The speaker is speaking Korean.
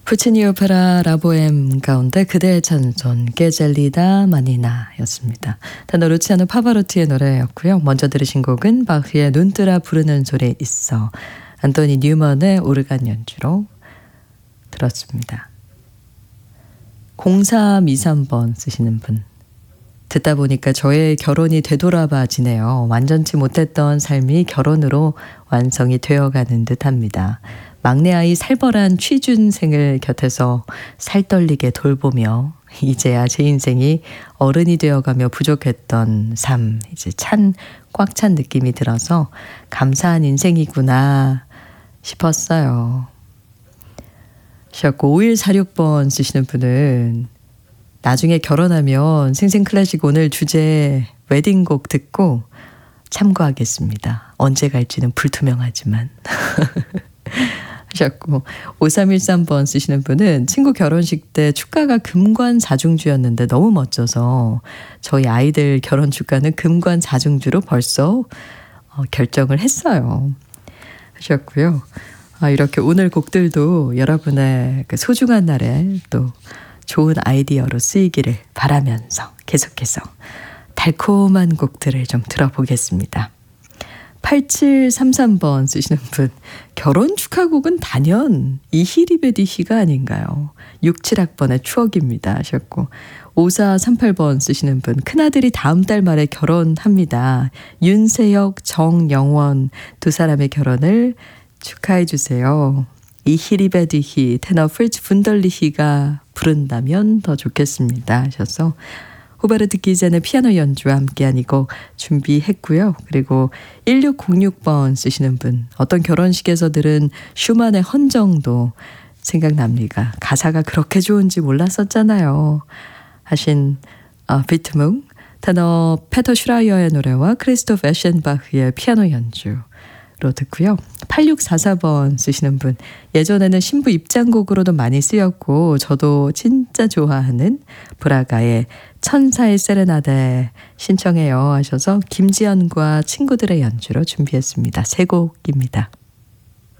푸치니 오페라 라보엠 가운데 그대의 찬손 깨젤리다 마니나 였습니다. 테너 루치아노 파바로티의 노래였고요. 먼저 들으신 곡은 바흐의 눈뜨라 부르는 소리 있어 안토니 뉴먼의 오르간 연주로 들었습니다. 0323번 쓰시는 분, 듣다 보니까 저의 결혼이 되돌아봐지네요. 완전치 못했던 삶이 결혼으로 완성이 되어가는 듯합니다. 막내 아이 살벌한 취준생을 곁에서 살떨리게 돌보며 이제야 제 인생이 어른이 되어가며 부족했던 삶, 이제 꽉 찬 느낌이 들어서 감사한 인생이구나 싶었어요. 5146번 쓰시는 분은 나중에 결혼하면 생생클래식 오늘 주제 웨딩곡 듣고 참고하겠습니다. 언제 갈지는 불투명하지만 하셨고, 5313번 쓰시는 분은 친구 결혼식 때 축가가 금관 사중주였는데 너무 멋져서 저희 아이들 결혼 축가는 금관 사중주로 벌써 결정을 했어요 하셨고요. 이렇게 오늘 곡들도 여러분의 그 소중한 날에 또 좋은 아이디어로 쓰이기를 바라면서 계속해서 달콤한 곡들을 좀 들어보겠습니다. 8733번 쓰시는 분, 결혼 축하곡은 단연 이히리베디히가 아닌가요? 67학번의 추억입니다 하셨고, 5438번 쓰시는 분, 큰아들이 다음 달 말에 결혼합니다. 윤세혁, 정영원 두 사람의 결혼을 축하해 주세요. 이히리베디히 테너 프리츠 분덜리히가 부른다면 더 좋겠습니다 하셔서 호바르트 기젠의 피아노 연주와 함께한 이 곡 준비했고요. 그리고 1606번 쓰시는 분, 어떤 결혼식에서 들은 슈만의 헌정도 생각납니다. 가사가 그렇게 좋은지 몰랐었잖아요 하신 비트뭉, 테너 페터 슈라이어의 노래와 크리스토프 에셴바흐의 피아노 연주로 듣고요. 8644번 쓰시는 분, 예전에는 신부 입장곡으로도 많이 쓰였고 저도 진짜 좋아하는 브라가의 천사의 세레나데 신청해요 하셔서 김지연과 친구들의 연주로 준비했습니다. 세 곡입니다.